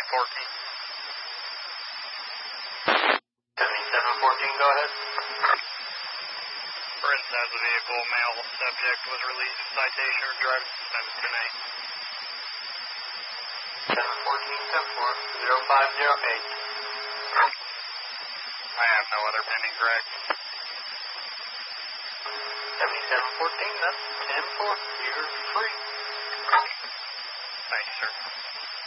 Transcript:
7714, go ahead. For inside the vehicle, male subject was released citation for driving suspended tonight. 714-10-4, 0508. I have no other pending correct. 7714, that's 10-4, you're free. Thank you, sir.